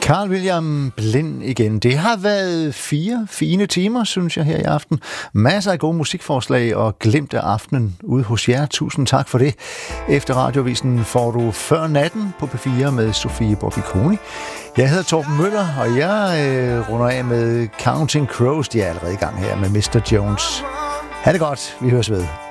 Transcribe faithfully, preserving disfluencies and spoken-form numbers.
Carl William Blind igen. Det har været fire fine timer, synes jeg, her i aften. Masser af gode musikforslag og glimt af aftenen ude hos jer. Tusind tak for det. Efter radiovisen får du Før natten på P fire med Sofie Bobby-Koni. Jeg hedder Torben Møller, og jeg øh, runder af med Counting Crows. De er allerede i gang her med mister Jones. Ha' det godt. Vi høres ved.